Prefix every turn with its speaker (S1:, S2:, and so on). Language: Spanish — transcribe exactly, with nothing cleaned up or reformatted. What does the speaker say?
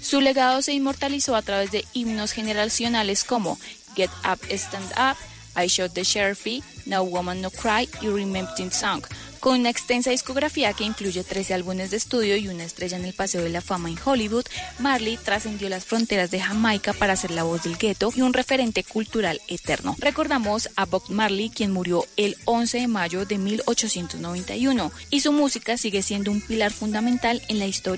S1: Su legado se inmortalizó a través de himnos generacionales como Get Up, Stand Up, I Shot the Sheriff, No Woman No Cry y Remembering Song, con una extensa discografía que incluye trece álbumes de estudio y una estrella en el Paseo de la Fama en Hollywood. Marley trascendió las fronteras de Jamaica para ser la voz del gueto y un referente cultural eterno. Recordamos a Bob Marley, quien murió el once de mayo de mil ochocientos noventa y uno, y su música sigue siendo un pilar fundamental en la historia